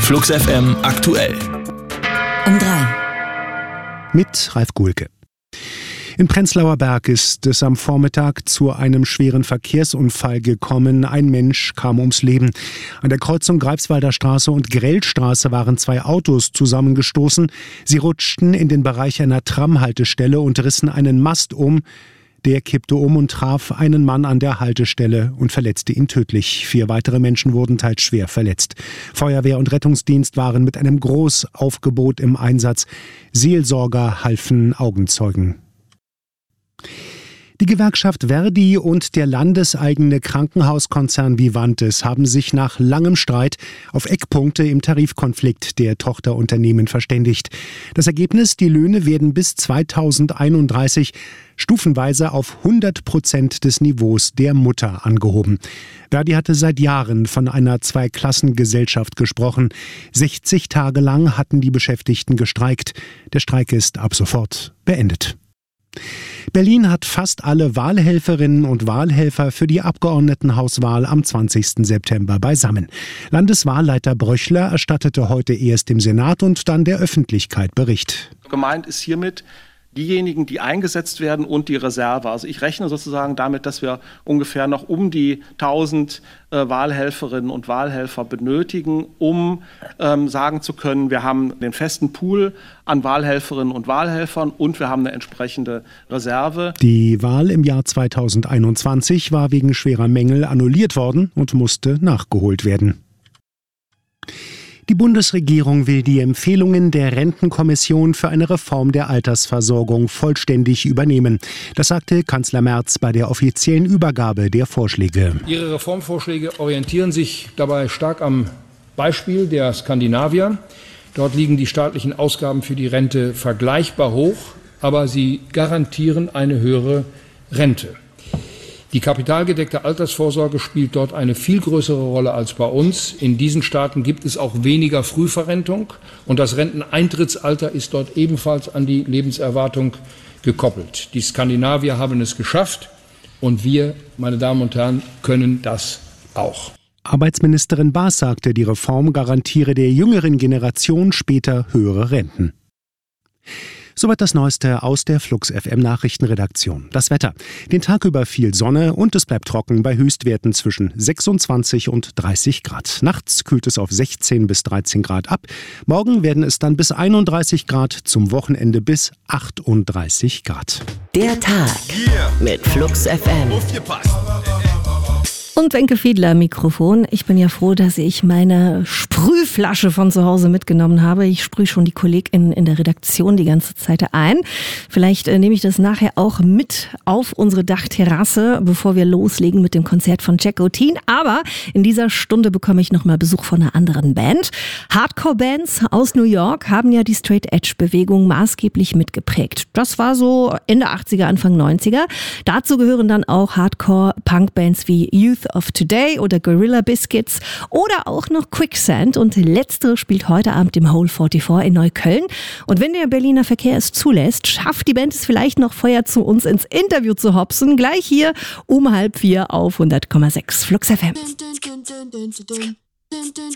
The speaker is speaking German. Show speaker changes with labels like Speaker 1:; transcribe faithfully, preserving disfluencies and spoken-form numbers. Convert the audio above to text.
Speaker 1: Flux F M aktuell.
Speaker 2: Um drei.
Speaker 3: Mit Ralf Guhlke. In Prenzlauer Berg ist es am Vormittag zu einem schweren Verkehrsunfall gekommen. Ein Mensch kam ums Leben. An der Kreuzung Greifswalder Straße und Grellstraße waren zwei Autos zusammengestoßen. Sie rutschten in den Bereich einer Tramhaltestelle und rissen einen Mast um. Der kippte um und traf einen Mann an der Haltestelle und verletzte ihn tödlich. Vier weitere Menschen wurden teils schwer verletzt. Feuerwehr und Rettungsdienst waren mit einem Großaufgebot im Einsatz. Seelsorger halfen Augenzeugen. Die Gewerkschaft Verdi und der landeseigene Krankenhauskonzern Vivantes haben sich nach langem Streit auf Eckpunkte im Tarifkonflikt der Tochterunternehmen verständigt. Das Ergebnis: Die Löhne werden bis zweitausendeinunddreißig stufenweise auf hundert Prozent des Niveaus der Mutter angehoben. Verdi hatte seit Jahren von einer Zweiklassengesellschaft gesprochen. sechzig Tage lang hatten die Beschäftigten gestreikt. Der Streik ist ab sofort beendet. Berlin hat fast alle Wahlhelferinnen und Wahlhelfer für die Abgeordnetenhauswahl am zwanzigsten September beisammen. Landeswahlleiter Bröchler erstattete heute erst dem Senat und dann der Öffentlichkeit Bericht.
Speaker 4: Gemeint ist hiermit diejenigen, die eingesetzt werden, und die Reserve. Also ich rechne sozusagen damit, dass wir ungefähr noch um die tausend äh, Wahlhelferinnen und Wahlhelfer benötigen, um ähm, sagen zu können, wir haben den festen Pool an Wahlhelferinnen und Wahlhelfern und wir haben eine entsprechende Reserve.
Speaker 3: Die Wahl im Jahr zweitausendeinundzwanzig war wegen schwerer Mängel annulliert worden und musste nachgeholt werden. Die Bundesregierung will die Empfehlungen der Rentenkommission für eine Reform der Altersversorgung vollständig übernehmen. Das sagte Kanzler Merz bei der offiziellen Übergabe der Vorschläge.
Speaker 5: Ihre Reformvorschläge orientieren sich dabei stark am Beispiel der Skandinavier. Dort liegen die staatlichen Ausgaben für die Rente vergleichbar hoch, aber sie garantieren eine höhere Rente. Die kapitalgedeckte Altersvorsorge spielt dort eine viel größere Rolle als bei uns. In diesen Staaten gibt es auch weniger Frühverrentung und das Renteneintrittsalter ist dort ebenfalls an die Lebenserwartung gekoppelt. Die Skandinavier haben es geschafft und wir, meine Damen und Herren, können das auch.
Speaker 3: Arbeitsministerin Baas sagte, die Reform garantiere der jüngeren Generation später höhere Renten. Soweit das Neueste aus der Flux F M Nachrichtenredaktion. Das Wetter: Den Tag über viel Sonne und es bleibt trocken bei Höchstwerten zwischen sechsundzwanzig und dreißig Grad. Nachts kühlt es auf sechzehn bis dreizehn Grad ab. Morgen werden es dann bis einunddreißig Grad, zum Wochenende bis achtunddreißig Grad.
Speaker 2: Der Tag mit Flux F M.
Speaker 6: Und Wenke Fiedler am Mikrofon. Ich bin ja froh, dass ich meine Sprühflasche von zu Hause mitgenommen habe. Ich sprühe schon die KollegInnen in der Redaktion die ganze Zeit ein. Vielleicht äh, nehme ich das nachher auch mit auf unsere Dachterrasse, bevor wir loslegen mit dem Konzert von Jack O'Teen. Aber in dieser Stunde bekomme ich nochmal Besuch von einer anderen Band. Hardcore-Bands aus New York haben ja die Straight-Edge-Bewegung maßgeblich mitgeprägt. Das war so Ende achtziger, Anfang neunziger. Dazu gehören dann auch Hardcore-Punk-Bands wie Youth of Today oder Gorilla Biscuits oder auch noch Quicksand, und letztere spielt heute Abend im Hole vierundvierzig in Neukölln. Und wenn der Berliner Verkehr es zulässt, schafft die Band es vielleicht noch vorher zu uns ins Interview zu hopsen, gleich hier um halb vier auf hundert Komma sechs Flux F M.